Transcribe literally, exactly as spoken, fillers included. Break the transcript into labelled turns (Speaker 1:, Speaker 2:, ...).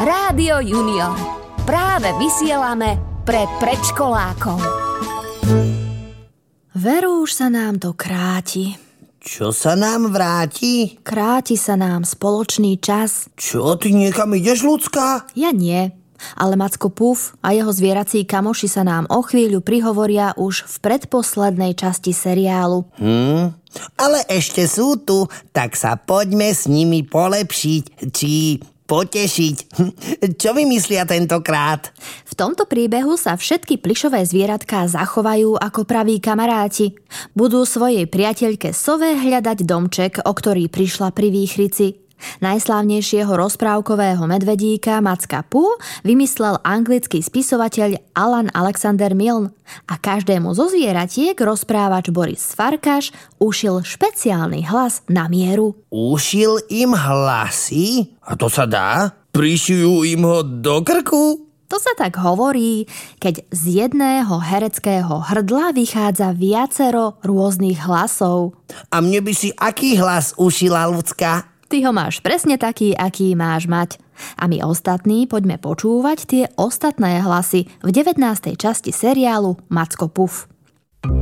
Speaker 1: Rádio Junior. Práve vysielame pre predškolákov.
Speaker 2: Veru, už sa nám to kráti.
Speaker 3: Čo sa nám vráti?
Speaker 2: Kráti sa nám spoločný čas.
Speaker 3: Čo, ty niekam ideš, ľudská?
Speaker 2: Ja nie, ale Macko Puf a jeho zvierací kamoši sa nám o chvíľu prihovoria už v predposlednej časti seriálu.
Speaker 3: Hm, ale ešte sú tu, tak sa poďme s nimi polepšiť, či potešiť. Čo vymyslia tentokrát?
Speaker 2: V tomto príbehu sa všetky plyšové zvieratká zachovajú ako praví kamaráti. Budú svojej priateľke Sove hľadať domček, o ktorý prišla pri výchrici. Najslávnejšieho rozprávkového medvedíka Macka Pu vymyslel anglický spisovateľ Alan Alexander Milne a každému zo zvieratiek rozprávač Boris Farkaš ušil špeciálny hlas na mieru.
Speaker 3: Ušil im hlasy? A to sa dá? Prišijú im ho do krku?
Speaker 2: To sa tak hovorí, keď z jedného hereckého hrdla vychádza viacero rôznych hlasov.
Speaker 3: A mne by si aký hlas ušila, ľudská?
Speaker 2: Ty ho máš presne taký, aký máš mať. A my ostatní poďme počúvať tie ostatné hlasy v devätnástej časti seriálu Macko Puf.